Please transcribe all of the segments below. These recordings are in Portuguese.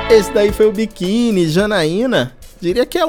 Esse daí foi o Biquíni, Janaína. Diria que é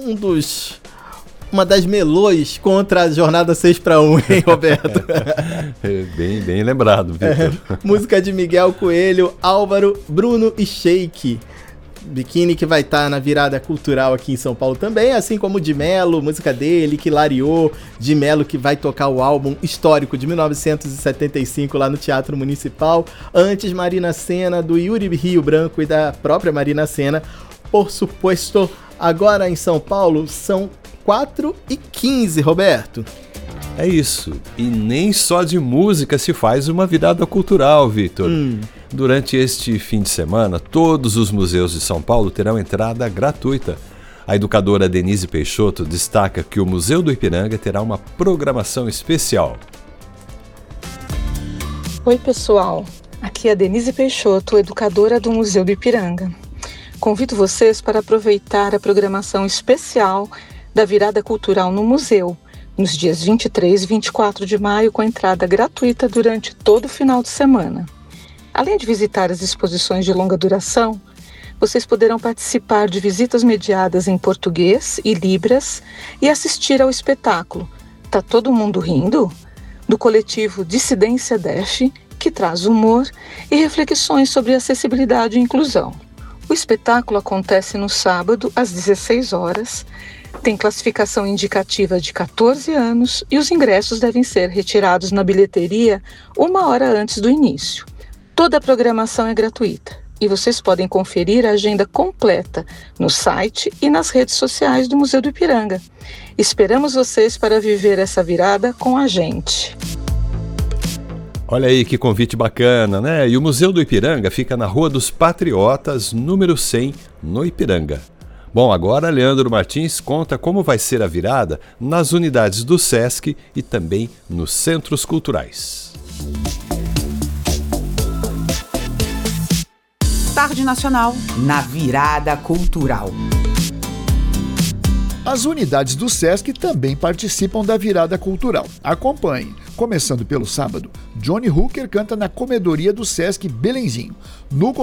uma das melôs contra a jornada 6-1, hein, Roberto? Bem lembrado, Vitor. Música de Miguel Coelho, Álvaro, Bruno e Sheik. Biquíni que vai estar na virada cultural aqui em São Paulo também, assim como o Di Mello, música dele, que lariou. Di Mello que vai tocar o álbum histórico de 1975 lá no Teatro Municipal. Antes, Marina Sena, do Yuri Rio Branco e da própria Marina Sena. Por supuesto, agora em São Paulo são 4h15, Roberto. É isso. E nem só de música se faz uma virada cultural, Vitor. Durante este fim de semana, todos os museus de São Paulo terão entrada gratuita. A educadora Denise Peixoto destaca que o Museu do Ipiranga terá uma programação especial. Oi, pessoal. Aqui é a Denise Peixoto, educadora do Museu do Ipiranga. Convido vocês para aproveitar a programação especial da virada cultural no museu, nos dias 23 e 24 de maio, com entrada gratuita durante todo o final de semana. Além de visitar as exposições de longa duração, vocês poderão participar de visitas mediadas em português e libras e assistir ao espetáculo Tá Todo Mundo Rindo? Do coletivo Dissidência Def, que traz humor e reflexões sobre acessibilidade e inclusão. O espetáculo acontece no sábado, às 16 horas, tem classificação indicativa de 14 anos e os ingressos devem ser retirados na bilheteria 1 hora antes do início. Toda a programação é gratuita e vocês podem conferir a agenda completa no site e nas redes sociais do Museu do Ipiranga. Esperamos vocês para viver essa virada com a gente. Olha aí que convite bacana, né? E o Museu do Ipiranga fica na Rua dos Patriotas, número 100, no Ipiranga. Bom, agora Leandro Martins conta como vai ser a virada nas unidades do SESC e também nos centros culturais. Tarde Nacional, na virada cultural. As unidades do SESC também participam da virada cultural. Acompanhe. Começando pelo sábado, Johnny Hooker canta na comedoria do SESC Belenzinho. No